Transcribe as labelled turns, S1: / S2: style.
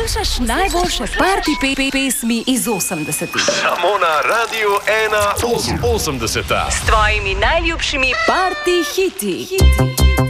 S1: Poslušaš najboljše party pesmi iz 80-ih.
S2: Samo na Radiu 1 80.
S1: S tvojimi najljubšimi party hiti.